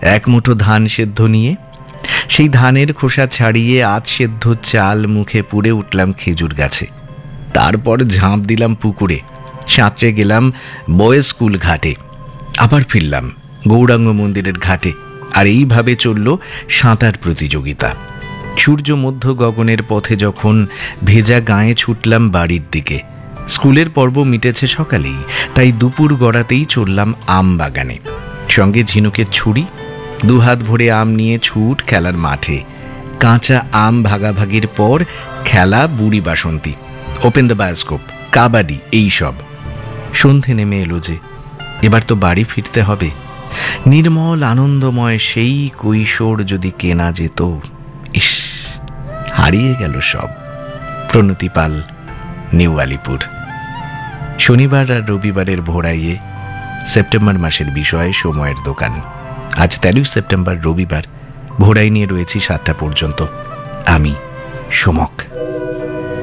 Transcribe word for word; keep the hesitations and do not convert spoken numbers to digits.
এক মুঠো ধান সেদ্ধ নিয়ে সেই ধানের খোসা ছাড়িয়ে আধ সেদ্ধ চাল মুখে পুড়ে উঠলাম খেজুর গাছে। তারপর ঝাঁপ দিলাম পুকুরে, সাঁতরে গেলাম বয়েজ স্কুল ঘাটে, আবার ফিরলাম গৌরাঙ্গ মন্দিরের ঘাটে। আর এইভাবে চলল সাঁতার প্রতিযোগিতা। সূর্য মধ্য গগনের পথে যখন ভেজা গায়ে ছুটলাম বাড়ির দিকে। স্কুলের পর্ব মিটেছে সকালেই, তাই দুপুর গড়াতেই চললাম আম বাগানে, সঙ্গে ঝিনুকের ছুরি, দুহাত ভরে আম নিয়ে ছুট খেলার মাঠে। কাঁচা আম ভাগাভাগির পর খেলা বুড়ি বাসন্তী, ওপেন দ্য বায়োস্কোপ, কাবাডি, এইসব। সন্ধে নেমে এলো যে, এবার তো বাড়ি ফিরতে হবে। নির্মল আনন্দময় সেই কৈশোর যদি কেনা যেত। ইস, হারিয়ে গেল সব। প্রণতি পাল, নিউ আলিপুর। শনিবার আর রবিবারের ভোরাইয়ে সেপ্টেম্বর মাসের বিষয়ে সময়ের দোকান। আজ তেরোই সেপ্টেম্বর, রবিবার। ভোরাই নিয়ে রয়েছি সাতটা পর্যন্ত। আমি সমক।